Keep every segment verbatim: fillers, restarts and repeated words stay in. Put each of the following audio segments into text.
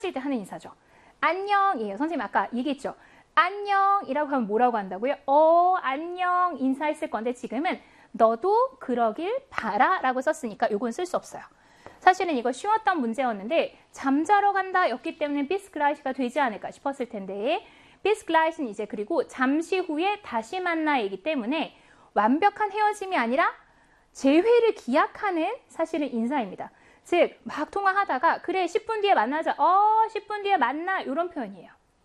때 하는 인사죠. 안녕이에요. 선생님 아까 얘기했죠. 안녕이라고 하면 뭐라고 한다고요? 어, 안녕 인사했을 건데 지금은 너도 그러길 바라 라고 썼으니까 요건 쓸 수 없어요. 사실은 이거 쉬웠던 문제였는데 잠자러 간다 였기 때문에 비스글라이시가 되지 않을까 싶었을 텐데 비스글라이시는 이제 그리고 잠시 후에 다시 만나이기 때문에 완벽한 헤어짐이 아니라 재회를 기약하는 사실은 인사입니다. 즉 막 통화하다가 그래 십 분 뒤에 만나자. 어 십 분 뒤에 만나 이런 표현이에요.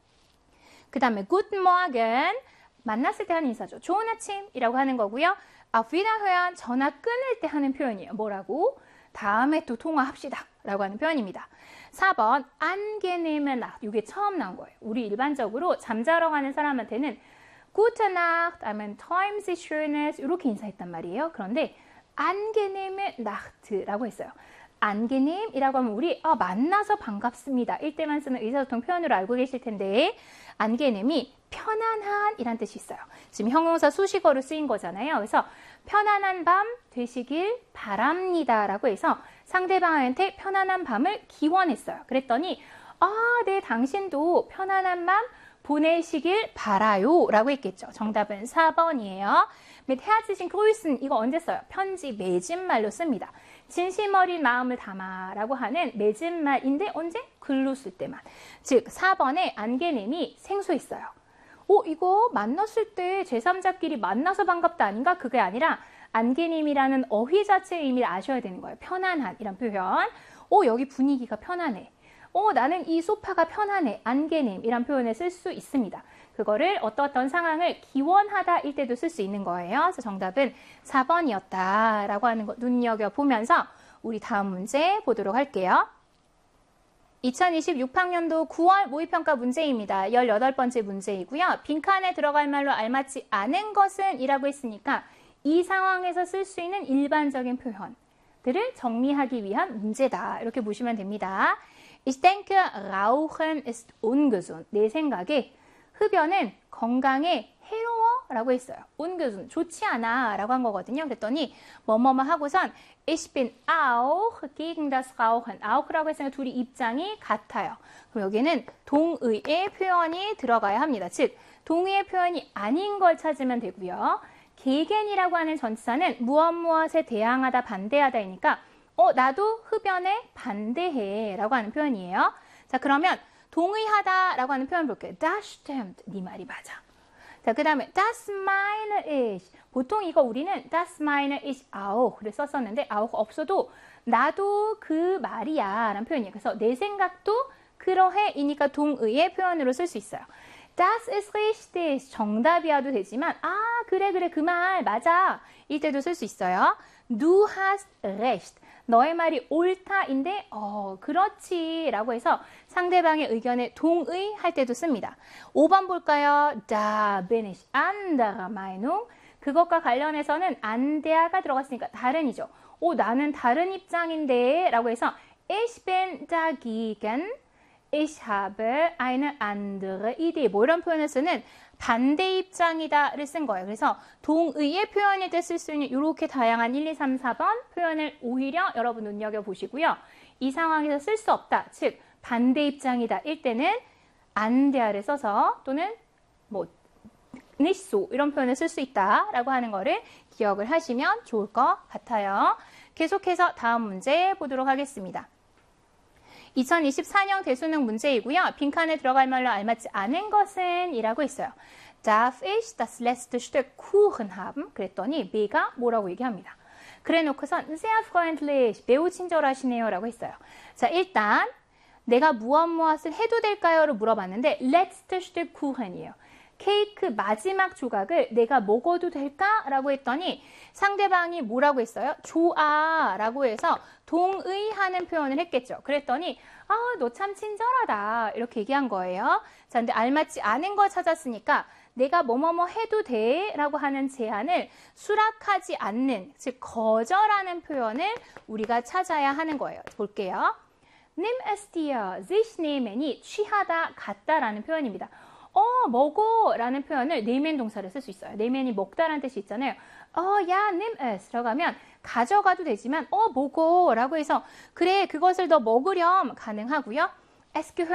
그 다음에 Guten Morgen 만났을 때 하는 인사죠. 좋은 아침이라고 하는 거고요. Auf Wiederhören 전화 끊을 때 하는 표현이에요. 뭐라고? 다음에 또 통화합시다 라고 하는 표현입니다. 사 번 angenehme Nacht 이게 처음 나온 거예요. 우리 일반적으로 잠자러 가는 사람한테는 Gute Nacht, 아니면 Träumen Sie Schönes 이렇게 인사했단 말이에요. 그런데 angenehme Nacht라고 했어요. 안게님이라고 하면 우리 아, 만나서 반갑습니다. 일 때만 쓰는 의사소통 표현으로 알고 계실 텐데 안게님이 편안한 이란 뜻이 있어요. 지금 형용사 수식어로 쓰인 거잖아요. 그래서 편안한 밤 되시길 바랍니다 라고 해서 상대방한테 편안한 밤을 기원했어요. 그랬더니 아, 네 당신도 편안한 밤 보내시길 바라요 라고 했겠죠. 정답은 사 번이에요. Mit herzlichen Grüßen 이거 언제 써요? 편지 맺은 말로 씁니다. 진심 어린 마음을 담아 라고 하는 맺은 말인데 언제? 글로 쓸 때만. 즉 사 번에 안개님이 생소했어요. 어 이거 만났을 때 제삼자끼리 만나서 반갑다 아닌가? 그게 아니라 안개님이라는 어휘 자체의 의미를 아셔야 되는 거예요. 편안한 이런 표현. 어 여기 분위기가 편안해. 어 나는 이 소파가 편안해. 안개님 이란 표현을 쓸 수 있습니다. 그거를 어떤 상황을 기원하다 일 때도 쓸 수 있는 거예요. 그래서 정답은 사 번이었다라고 하는 거 눈여겨보면서 우리 다음 문제 보도록 할게요. 이천이십육 학년도 구월 모의평가 문제입니다. 열여덟 번째 문제이고요. 빈칸에 들어갈 말로 알맞지 않은 것은 이라고 했으니까 이 상황에서 쓸 수 있는 일반적인 표현들을 정리하기 위한 문제다. 이렇게 보시면 됩니다. Ich denke, Rauchen ist ungesund. 내 생각에 흡연은 건강에 해로워 라고 했어요. ungesund, 좋지 않아 라고 한 거거든요. 그랬더니 뭐뭐뭐 하고선 Ich bin auch gegen das Rauchen. auch라고 했으니까 둘이 입장이 같아요. 그럼 여기는 동의의 표현이 들어가야 합니다. 즉 동의의 표현이 아닌 걸 찾으면 되고요. gegen이라고 하는 전치사는 무엇 무엇에 대항하다 반대하다이니까 어 나도 흡연에 반대해 라고 하는 표현이에요. 자 그러면 동의하다 라고 하는 표현 볼게요. Das stimmt. 네 말이 맞아. 자, 그 다음에 das meine ich. 보통 이거 우리는 das meine ich auch 를 썼었는데 auch 없어도 나도 그 말이야 라는 표현이에요. 그래서 내 생각도 그러해 이니까 동의의 표현으로 쓸 수 있어요. Das ist richtig. 정답이어도 되지만 아 그래 그래 그 말 맞아 이때도 쓸 수 있어요. Du hast recht. 너의 말이 옳다인데 어 그렇지 라고 해서 상대방의 의견에 동의할 때도 씁니다. 오 번 볼까요? Da bin ich anderer Meinung. 그것과 관련해서는 ander가 들어갔으니까 다른이죠. 오 나는 다른 입장인데 라고 해서 Ich bin dagegen. Ich habe eine andere Idee. 뭐 이런 표현을 쓰는 반대 입장이다를 쓴 거예요. 그래서 동의의 표현일 때 쓸 수 있는 이렇게 다양한 일, 이, 삼, 사 번 표현을 오히려 여러분 눈여겨보시고요. 이 상황에서 쓸 수 없다. 즉 반대 입장이다. 일 때는 안데아를 써서 또는 뭐 nicht so 이런 표현을 쓸 수 있다라고 하는 거를 기억을 하시면 좋을 것 같아요. 계속해서 다음 문제 보도록 하겠습니다. 이천이십사 년 대수능 문제이고요. 빈칸에 들어갈 말로 알맞지 않은 것은 이라고 했어요. Darf ich das letzte Stück Kuchen haben? 그랬더니 B가 뭐라고 얘기합니다. 그래 놓고선 sehr freundlich, 매우 친절하시네요 라고 했어요. 자 일단 내가 무엇 무엇을 해도 될까요? 로 물어봤는데 letzte Stück Kuchen이에요. 케이크 마지막 조각을 내가 먹어도 될까? 라고 했더니 상대방이 뭐라고 했어요? 좋아 라고 해서 동의하는 표현을 했겠죠. 그랬더니 아, 너 참 친절하다 이렇게 얘기한 거예요. 자, 근데 알맞지 않은 걸 찾았으니까 내가 뭐뭐뭐 해도 돼 라고 하는 제안을 수락하지 않는, 즉 거절하는 표현을 우리가 찾아야 하는 거예요. 볼게요. Nimm es dir, sich nehmen이 취하다, 갖다라는 표현입니다. 어, 먹어 라는 표현을 nehmen 동사를 쓸 수 있어요. nehmen이 먹다라는 뜻이 있잖아요. 어, 야, nimm es 라고 하면 가져가도 되지만 어, 먹어 라고 해서 그래, 그것을 너 먹으렴 가능하고요. Est-ce que